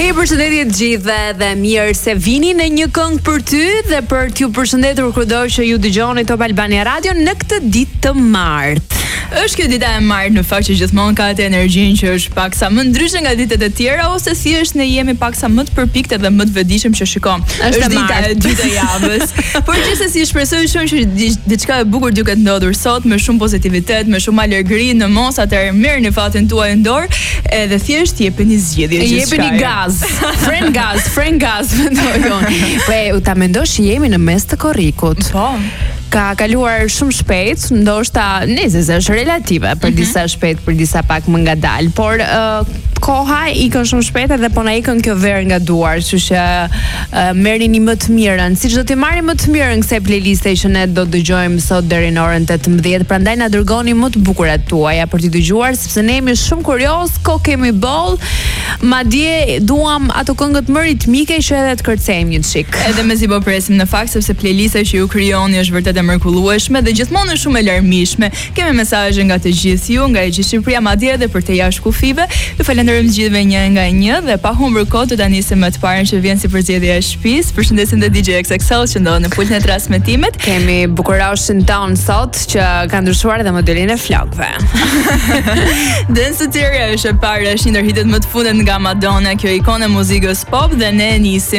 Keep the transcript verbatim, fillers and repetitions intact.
I përshëndetje të gjithëve dhe mirë se vini në një këngë për ty dhe për t'ju përshëndetur kudo që ju dëgjoni Top Albania Radio në këtë ditë të martë. Është kjo dita e martë në fakt që gjithmonë ka atë energjinë që është paksa më ndryshe nga ditët e tjera ose thjesht ne jemi paksa më të përpiktë dhe më të vëdijshëm që shikojmë. Është dita e dytë e javës. Por gjithsesi shpresoj shumë që diçka e bukur duket ndodhur sot me shumë pozitivitet, me shumë alegri në mos, atëherë merrni fatin tuaj në dorë edhe thjesht jepeni zgjedhje gjithçka. Jepeni gaz. Fren gaz, fren gaz mendoj unë. Po u ta mendosh jemi në mes të korrikut. Po. Ka kaluar shumë shpejt, ndoshta nesër është relative, për mm-hmm. disa shpejt, për disa pak më ngadalë, por uh, koha ikën shumë shpejt edhe po na ikën kjo verë nga duar, kështu që uh, merrni më të mirën, siç do t'i marrim më të mirën kësaj playliste që ne do dëgjojmë sot deri në orën tetëmbëdhjetë, prandaj na dërgoni më të bukurat tuaja për t'i dëgjuar, sepse ne jemi shumë kurioz, ko kemi boll, madje duam ato këngët më ritmike që edhe të kërcejmë një çik. Edhe mezi po presim në fakt sepse playlista që ju krijoni është vërtet e mrekullueshme dhe gjithmonë është shumë e larmishme. Kemi mesazhe nga të gjithë ju, nga e gjithë Shqipëria madje edhe për të jashtë kufive. Ju falenderojmë të gjithëve një nga një dhe pa humbur kohë do ta nisim më të parën që vjen si përzgjedhja e shtëpisë. Përshëndesim dhe D J X X L që ndodhet në pultin e transmetimit. Kemi bukuroshin ton sot që ka ndryshuar edhe modelin e flokëve. Dance to Tear është e para, është një ndër hitet më të fundit nga Madonna, kjo ikonë e muzikës pop dhe ne nisim